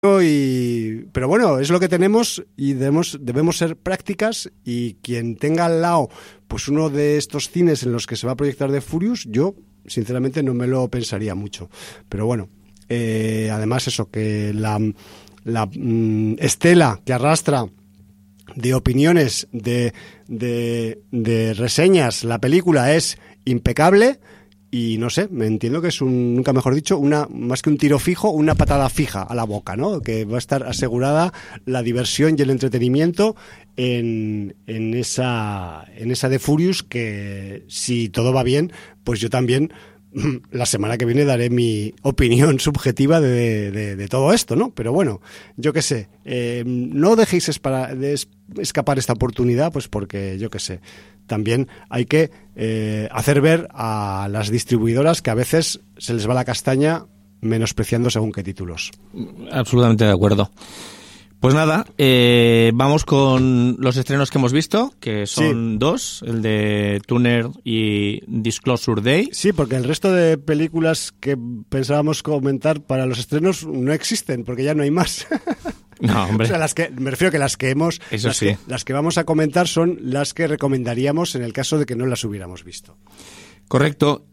Pero bueno, es lo que tenemos y debemos ser prácticas, y quien tenga al lado pues uno de estos cines en los que se va a proyectar The Furious, yo sinceramente no me lo pensaría mucho. Pero bueno, además eso, que la estela que arrastra de opiniones, de reseñas, la película es impecable. Y no sé, me entiendo que es nunca mejor dicho, más que un tiro fijo, una patada fija a la boca, ¿no? Que va a estar asegurada la diversión y el entretenimiento en esa The Furious, que si todo va bien, pues yo también la semana que viene daré mi opinión subjetiva de todo esto, ¿no? Pero bueno, yo qué sé, no dejéis escapar esta oportunidad, pues porque yo qué sé, también hay que hacer ver a las distribuidoras que a veces se les va la castaña menospreciando según qué títulos. Absolutamente de acuerdo. Pues nada, vamos con los estrenos que hemos visto, que son dos, el de Tuner y Disclosure Day. Sí, porque el resto de películas que pensábamos comentar para los estrenos no existen, porque ya no hay más. No, hombre. O sea, me refiero que las que las que vamos a comentar son las que recomendaríamos en el caso de que no las hubiéramos visto. Correcto,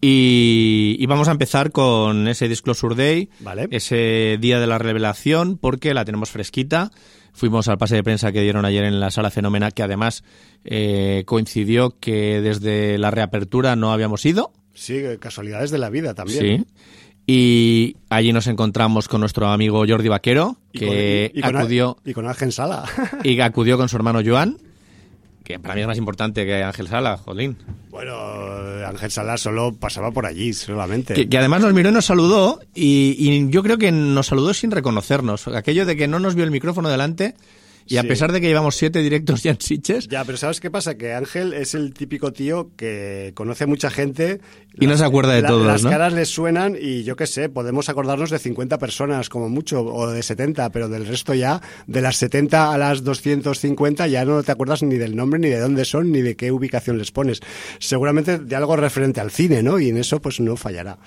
y vamos a empezar con ese Disclosure Day, vale, ese día de la revelación, porque la tenemos fresquita. Fuimos al pase de prensa que dieron ayer en la Sala Fenómena, que además coincidió que desde la reapertura no habíamos ido. Sí, casualidades de la vida también. Sí. Y allí nos encontramos con nuestro amigo Jordi Vaquero, que acudió... Y con Ángel Sala. Y acudió con su hermano Joan, que para mí es más importante que Ángel Sala, jolín. Bueno, Ángel Sala solo pasaba por allí, solamente. Que además nos miró y nos saludó, y yo creo que nos saludó sin reconocernos. Aquello de que no nos vio el micrófono delante, y a pesar de que llevamos 7 directos ya en Sitges... Ya, pero ¿sabes qué pasa? Que Ángel es el típico tío que conoce a mucha gente... Y no se acuerda de todos, las ¿no? caras les suenan y yo qué sé, podemos acordarnos de 50 personas como mucho, o de 70, pero del resto ya, de las 70 a las 250 ya no te acuerdas ni del nombre, ni de dónde son, ni de qué ubicación les pones. Seguramente de algo referente al cine, ¿no? Y en eso pues no fallará.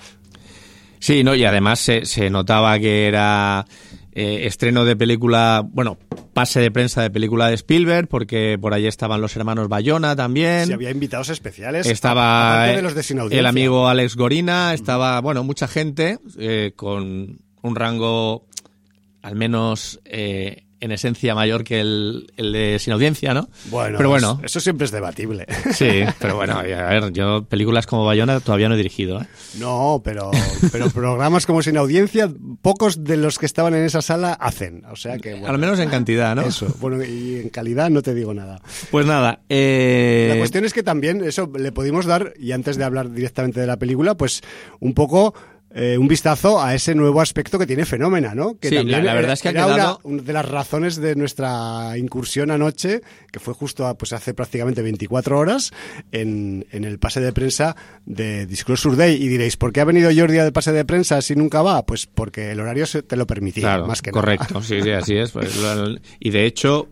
Sí, no, y además se notaba que era... estreno de película, bueno, pase de prensa de película de Spielberg, porque por allí estaban los hermanos Bayona también. Sí, había invitados especiales. Estaba de los de Sin Audiencia. El amigo Alex Gorina, estaba, bueno, mucha gente con un rango al menos en esencia mayor que el de Sin Audiencia, ¿no? Bueno, pero bueno, eso siempre es debatible. Sí, pero bueno, a ver, yo películas como Bayona todavía no he dirigido, ¿eh? No, pero programas como Sin Audiencia, pocos de los que estaban en esa sala hacen, o sea que... Bueno, al menos en cantidad, ¿no? Eso, bueno, y en calidad no te digo nada. Pues nada, La cuestión es que también eso le pudimos dar, y antes de hablar directamente de la película, pues un poco... un vistazo a ese nuevo aspecto que tiene Fenómena, ¿no? Que sí, también la verdad es que ha quedado... una de las razones de nuestra incursión anoche, que fue justo pues hace prácticamente 24 horas, en el pase de prensa de Disclosure Day. Y diréis, ¿por qué ha venido Jordi al pase de prensa si nunca va? Pues porque el horario te lo permitía, claro, más que correcto, nada. Sí, así es. Pues, y de hecho...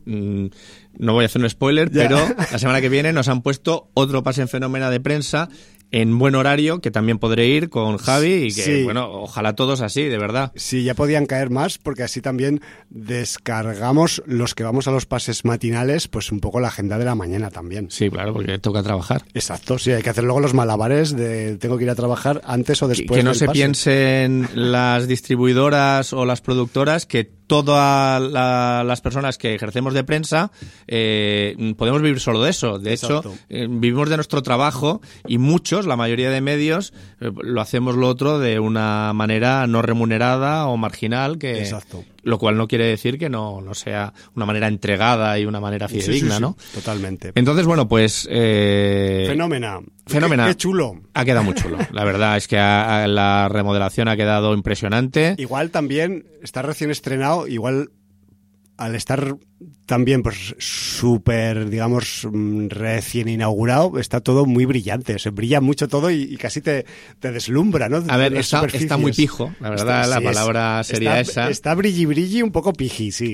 no voy a hacer un spoiler, pero la semana que viene nos han puesto otro pase en Fenómena de prensa en buen horario, que también podré ir con Javi, y que, sí, bueno, ojalá todos así, de verdad. Sí, ya podían caer más, porque así también descargamos los que vamos a los pases matinales, pues un poco la agenda de la mañana también. Sí, claro, porque toca trabajar. Exacto, sí, hay que hacer luego los malabares de tengo que ir a trabajar antes o después que no del se pase. Piensen las distribuidoras o las productoras que todas las personas que ejercemos de prensa podemos vivir solo de eso. De Exacto. hecho, vivimos de nuestro trabajo, y muchos, la mayoría de medios, lo hacemos lo otro de una manera no remunerada o marginal, que Exacto. Lo cual no quiere decir que no sea una manera entregada y una manera fidedigna, sí, ¿no? Totalmente. Entonces, bueno, pues... Fenómena. Qué chulo. Ha quedado muy chulo. La verdad es que la remodelación ha quedado impresionante. Igual también está recién estrenado, igual al estar también pues súper, digamos, recién inaugurado, está todo muy brillante, se brilla mucho todo y casi te deslumbra, ¿no? A ver, está muy pijo, la verdad, la palabra sería esa. Está brilli, un poco piji, sí.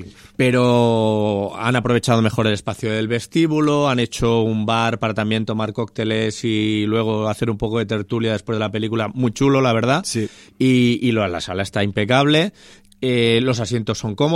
Pero han aprovechado mejor el espacio del vestíbulo, han hecho un bar para también tomar cócteles y luego hacer un poco de tertulia después de la película, muy chulo, la verdad. Sí. Y la sala está impecable, Los asientos son cómodos.